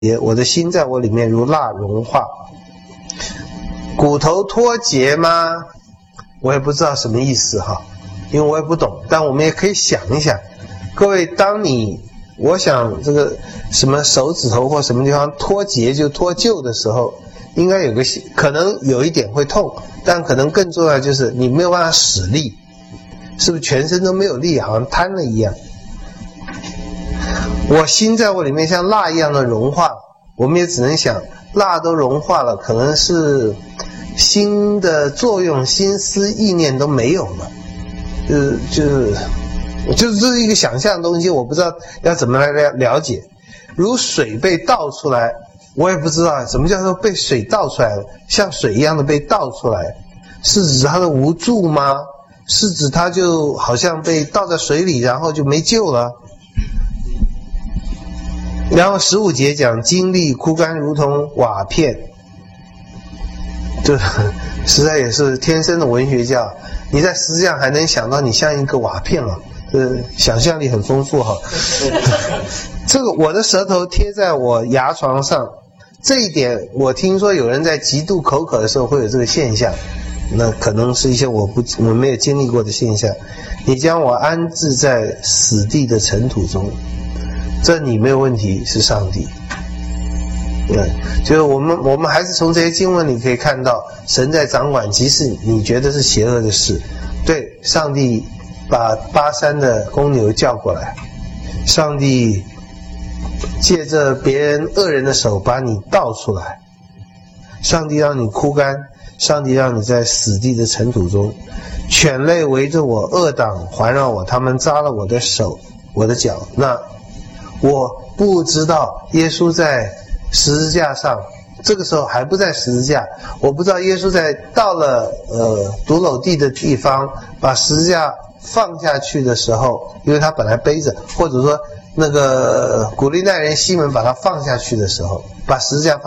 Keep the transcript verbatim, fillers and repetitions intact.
我的心在我里面如蜡融化。骨头脱节吗？我也不知道什么意思哈，因为我也不懂，但我们也可以想一想，各位，当你我想这个什么手指头或什么地方脱节就脱臼的时候，应该有个可能有一点会痛，但可能更重要就是你没有办法使力，是不是全身都没有力，好像瘫了一样。我心在我里面像蜡一样的融化，我们也只能想，蜡都融化了，可能是心的作用、心思、意念都没有了，就是就是就是这是一个想象的东西，我不知道要怎么来了解。如水被倒出来，我也不知道什么叫做被水倒出来了，像水一样的被倒出来，是指它的无助吗？是指它就好像被倒在水里，然后就没救了？然后十五节讲精力枯干如同瓦片，这实在也是天生的文学家。你在十字架还能想到你像一个瓦片啊，这想象力很丰富哈。这个我的舌头贴在我牙床上，这一点我听说有人在极度口渴的时候会有这个现象，那可能是一些我不我没有经历过的现象。你将我安置在死地的尘土中，这你没有问题，是上帝。对，就是我们我们还是从这些经文里可以看到，神在掌管，即使你觉得是邪恶的事。对，上帝把巴山的公牛叫过来，上帝借着别人恶人的手把你倒出来，上帝让你枯干，上帝让你在死地的尘土中，犬类围着我，恶党环绕我，他们扎了我的手我的脚。那我不知道耶稣在十字架上，这个时候还不在十字架，我不知道耶稣在到了呃独楼地的地方把十字架放下去的时候，因为他本来背着，或者说那个古利奈人西门把他放下去的时候，把十字架放